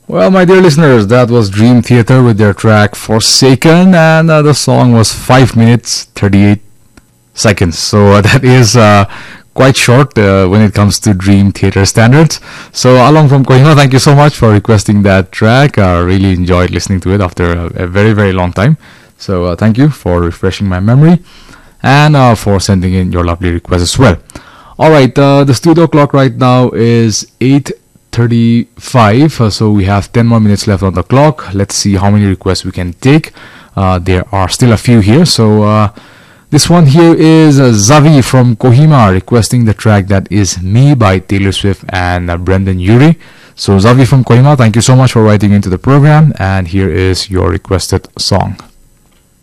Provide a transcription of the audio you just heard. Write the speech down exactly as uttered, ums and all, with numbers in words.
Well, my dear listeners, that was Dream Theater with their track Forsaken, and uh, the song was five minutes thirty-eight seconds. So uh, that is uh, quite short uh, when it comes to Dream Theater standards. So, Along from Kohima, thank you so much for requesting that track. I uh, really enjoyed listening to it after a, a very, very long time. So, uh, thank you for refreshing my memory and uh, for sending in your lovely request as well. All right, uh, the studio clock right now is eight thirty-five, uh, so we have ten more minutes left on the clock. Let's see how many requests we can take. Uh, there are still a few here, so uh, this one here is uh, Zavi from Kohima requesting the track that is Me by Taylor Swift and uh, Brendan Urie. So Zavi from Kohima, thank you so much for writing into the program, and here is your requested song.